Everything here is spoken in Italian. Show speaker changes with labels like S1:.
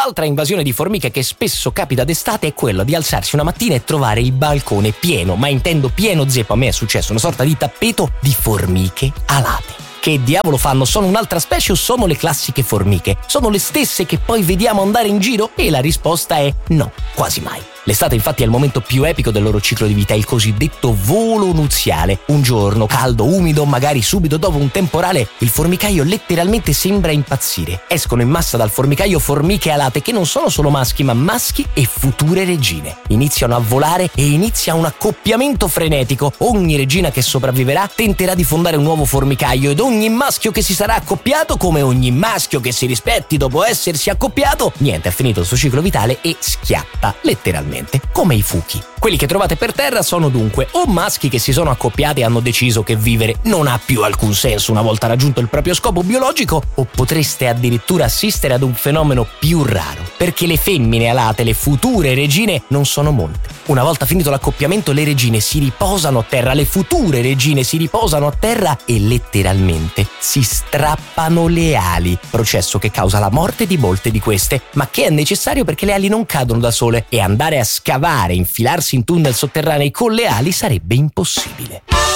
S1: L'altra invasione di formiche che spesso capita d'estate è quello di alzarsi una mattina e trovare il balcone pieno, ma intendo pieno zeppo, a me è successo, una sorta di tappeto di formiche alate. Che diavolo fanno? Sono un'altra specie o sono le classiche formiche? Sono le stesse che poi vediamo andare in giro? E la risposta è no, quasi mai. L'estate infatti è il momento più epico del loro ciclo di vita, il cosiddetto volo nuziale. Un giorno caldo, umido, magari subito dopo un temporale, il formicaio letteralmente sembra impazzire. Escono in massa dal formicaio formiche alate che non sono solo maschi, ma maschi e future regine. Iniziano a volare e inizia un accoppiamento frenetico. Ogni regina che sopravviverà tenterà di fondare un nuovo formicaio ed ogni maschio che si sarà accoppiato, come ogni maschio che si rispetti dopo essersi accoppiato, niente, ha finito il suo ciclo vitale e schiatta, letteralmente, come i fuchi. Quelli che trovate per terra sono dunque o maschi che si sono accoppiati e hanno deciso che vivere non ha più alcun senso una volta raggiunto il proprio scopo biologico, o potreste addirittura assistere ad un fenomeno più raro, perché le femmine alate, le future regine, non sono molte. Una volta finito l'accoppiamento, le regine si riposano a terra, le future regine si riposano a terra e letteralmente si strappano le ali, processo che causa la morte di molte di queste, ma che è necessario perché le ali non cadono da sole e andare a scavare, infilarsi in tunnel sotterranei con le ali sarebbe impossibile.